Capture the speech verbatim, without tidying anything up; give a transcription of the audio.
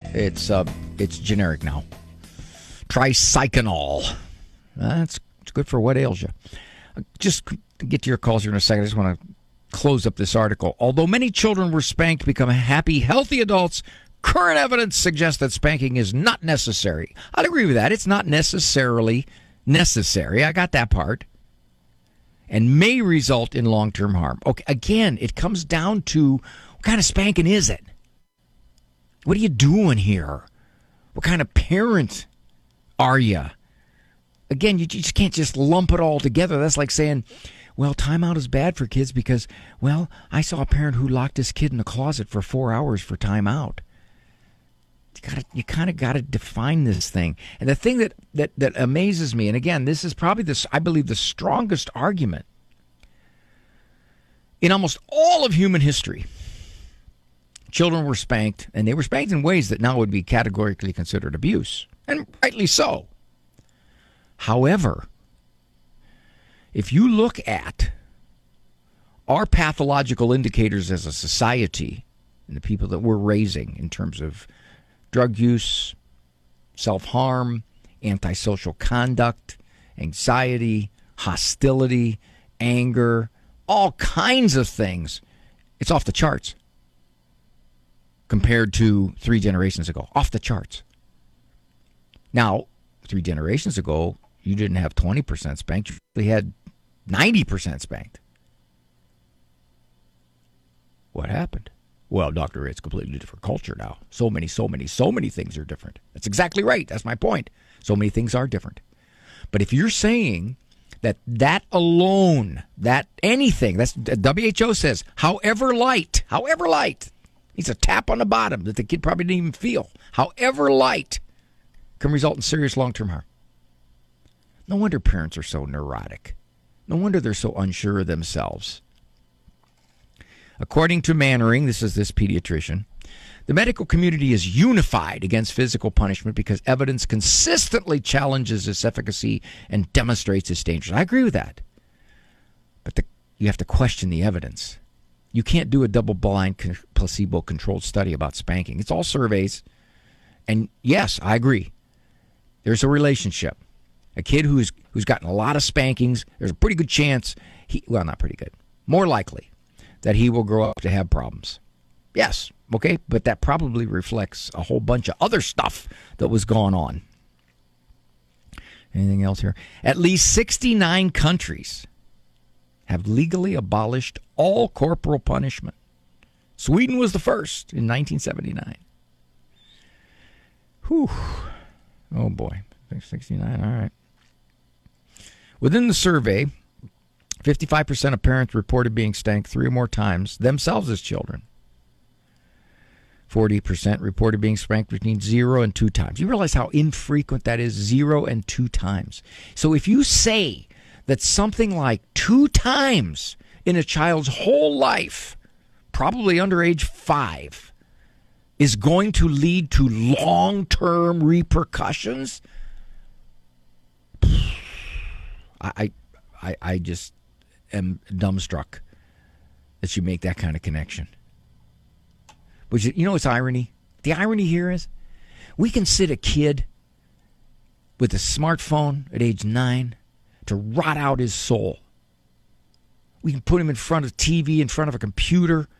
It's uh, it's generic now. Tricyclinol. That's it's good for what ails you. Just to get to your calls here in a second, I just want to close up this article. Although many children were spanked to become happy, healthy adults, current evidence suggests that spanking is not necessary. I'd agree with that. It's not necessarily necessary. I got that part. And may result in long-term harm. Okay, again, it comes down to what kind of spanking is it? What are you doing here? What kind of parent are you? Again, you just can't just lump it all together. That's like saying, well, timeout is bad for kids because, well, I saw a parent who locked his kid in the closet for four hours for timeout. You gotta, you kind of got to define this thing. And the thing that, that, that amazes me, and again, this is probably, this, I believe, the strongest argument in almost all of human history. Children were spanked, and they were spanked in ways that now would be categorically considered abuse, and rightly so. However, if you look at our pathological indicators as a society and the people that we're raising in terms of drug use, self-harm, antisocial conduct, anxiety, hostility, anger, all kinds of things, it's off the charts compared to three generations ago. Off the charts. Now, three generations ago, you didn't have twenty percent spanked. You had ninety percent spanked. What happened? Well, Doctor Ray, it's a completely different culture now. So many, so many, so many things are different. That's exactly right. That's my point. So many things are different. But if you're saying that that alone, that anything, that's W H O says, however light, however light, needs a tap on the bottom that the kid probably didn't even feel, however light, can result in serious long-term harm. No wonder parents are so neurotic. No wonder they're so unsure of themselves. According to Mannering, this is this pediatrician, the medical community is unified against physical punishment because evidence consistently challenges its efficacy and demonstrates its dangers. I agree with that. But the, you have to question the evidence. You can't do a double-blind, placebo-controlled study about spanking. It's all surveys. And yes, I agree. There's a relationship. A kid who's who's gotten a lot of spankings, there's a pretty good chance, he well, not pretty good, more likely, that he will grow up to have problems. Yes, okay, but that probably reflects a whole bunch of other stuff that was going on. Anything else here? At least sixty-nine countries have legally abolished all corporal punishment. Sweden was the first in nineteen seventy-nine. Whew. Oh, boy. sixty-nine, all right. Within the survey, fifty-five percent of parents reported being spanked three or more times themselves as children. forty percent reported being spanked between zero and two times. You realize how infrequent that is, zero and two times. So if you say that something like two times in a child's whole life, probably under age five, is going to lead to long-term repercussions, I, I, I just am dumbstruck that you make that kind of connection. Which, you know what's irony? The irony here is we can sit a kid with a smartphone at age nine to rot out his soul. We can put him in front of T V, in front of a computer,